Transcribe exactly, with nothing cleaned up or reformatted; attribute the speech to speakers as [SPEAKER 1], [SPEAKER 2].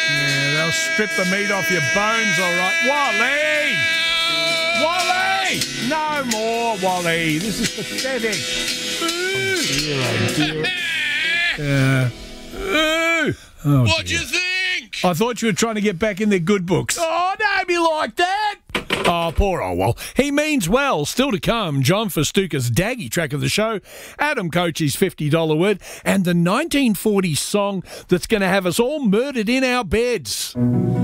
[SPEAKER 1] Yeah, they'll strip the meat off your bones, all right. Wally! Wally! No more, Wally. This is pathetic. Oh, dear, oh, dear. Yeah. Oh,
[SPEAKER 2] What'd
[SPEAKER 1] dear.
[SPEAKER 2] you think?
[SPEAKER 1] I thought you were trying to get back in their good books.
[SPEAKER 2] Oh, don't be like that.
[SPEAKER 1] Oh, poor old Wal. He means well. Still to come, John Festuca's Daggy track of the show, Adam Coach's fifty dollar word, and the nineteen forties song that's going to have us all murdered in our beds.